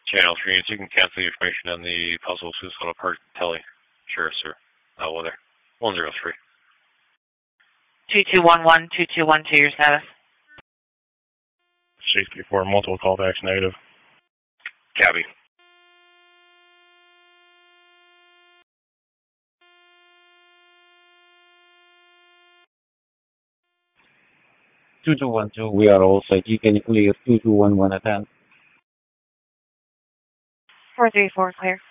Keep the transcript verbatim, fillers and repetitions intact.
Channel three units, you can cancel the information on the possible suicidal part telly. Sure, sir. Uh, weather. one zero three. two two one one, two two one two, your status. sixty four, multiple callbacks negative. Cabby. two two one two, we are all set. You can clear two two one one at hand. four three four, clear.